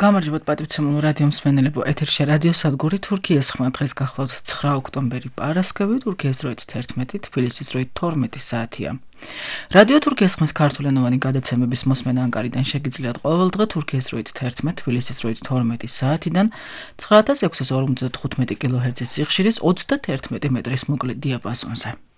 გამარჯობათ პატივცემულო რადიო მსმენელებო, ეთერში რადიო სადგური თურქიის ხმა დღეს გახლავთ 9 ოქტომბერი პარასკევი, თურქიის დროით 11, თბილისის დროით 12 საათია. რადიო თურქიის ხმის ქართულენოვანი გადაცემების მოსმენა ანკარიდან შეგიძლიათ ყოველდღე თურქიის დროით 11, თბილისის დროით 12 საათიდან 9655 კილოჰერცის სიხშირის 31 მეტრის მოკლე დიაპაზონზე.